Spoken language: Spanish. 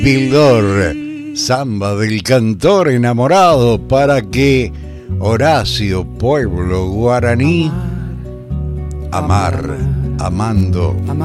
Pildor, samba del cantor enamorado, para que Horacio, pueblo guaraní, amar, amando,